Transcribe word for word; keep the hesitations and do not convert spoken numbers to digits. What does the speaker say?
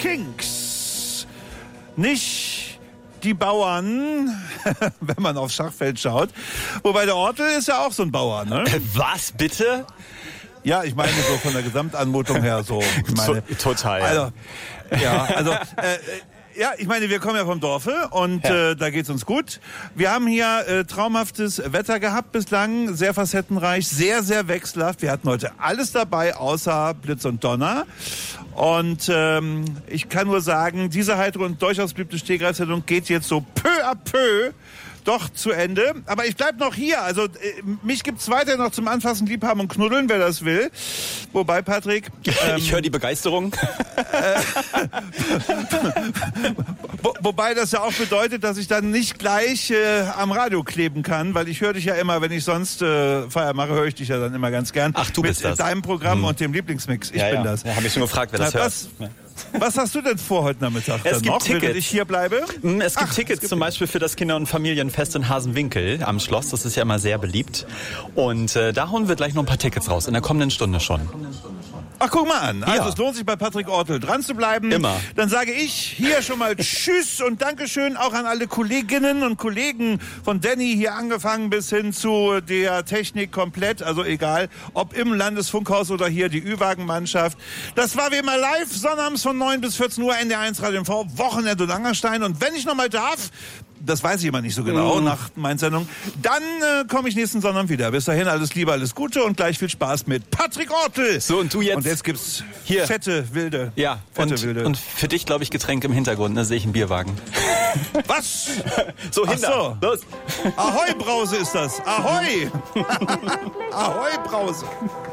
Kings. Nicht die Bauern, wenn man aufs Schachfeld schaut. Wobei der Ortel ist ja auch so ein Bauer, ne? Äh, was, bitte? Ja, ich meine so von der Gesamtanmutung her so. Ich meine, Total, ja. Also, ja, also... Äh, Ja, ich meine, wir kommen ja vom Dorfe und ja. äh, da geht's uns gut. Wir haben hier äh, traumhaftes Wetter gehabt bislang, sehr facettenreich, sehr, sehr wechselhaft. Wir hatten heute alles dabei, außer Blitz und Donner. Und ähm, ich kann nur sagen, diese heitere und durchaus beliebte Stehgreifsendung geht jetzt so peu à peu doch zu Ende. Aber ich bleib noch hier. Also äh, mich gibt's weiter noch zum Anfassen, Liebhaben und Knuddeln, wer das will. Wobei, Patrick... Ähm, ich höre die Begeisterung. Äh, wo, wobei das ja auch bedeutet, dass ich dann nicht gleich äh, am Radio kleben kann, weil ich höre dich ja immer, wenn ich sonst äh, Feier mache, höre ich dich ja dann immer ganz gern. Ach, du mit bist das. Mit deinem Programm hm. und dem Lieblingsmix. Ich ja, bin ja. das. Ja, habe ich schon gefragt, wer das Na, hört. was, was hast du denn vor heute Nachmittag? Es dann gibt noch, Tickets. Während ich hier bleibe? Es gibt Ach, Tickets es gibt zum Beispiel für das Kinder- und Familienfest in Hasenwinkel am Schloss. Das ist ja immer sehr beliebt. Und äh, da hauen wir gleich noch ein paar Tickets raus, in der kommenden Stunde schon. Ach, guck mal an. Also Ja. es lohnt sich bei Patrick Ortel dran zu bleiben. Immer. Dann sage ich hier schon mal Tschüss und Dankeschön auch an alle Kolleginnen und Kollegen von Danny hier angefangen bis hin zu der Technik komplett. Also egal, ob im Landesfunkhaus oder hier die Ü-Wagen-Mannschaft. Das war wie immer live, sonnabends von neun bis vierzehn Uhr, N D eins Radio M V, Wochenende und Angerstein. Und wenn ich noch mal darf, das weiß ich immer nicht so genau mm. nach meiner Sendung, dann äh, komme ich nächsten Sonntag wieder. Bis dahin alles Liebe, alles Gute und gleich viel Spaß mit Patrick Ortel. So, und du jetzt? Und jetzt gibt's hier fette, wilde. Ja, fette, und, wilde. und für dich, glaube ich, Getränk im Hintergrund, ne, sehe ich einen Bierwagen. Was? So, Ach hinter. so. Los. Ahoi Brause ist das. Ahoi. Ahoi Brause.